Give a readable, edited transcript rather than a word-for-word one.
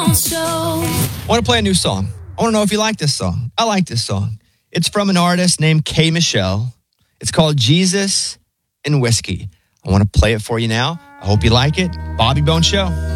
Bones Show. I want to play a new song. I want to know if you like this song. I like this song. It's from an artist named K. Michelle. It's called Jesus and Whiskey. I want to play it for you now. I hope you like it. Bobby Bones Show.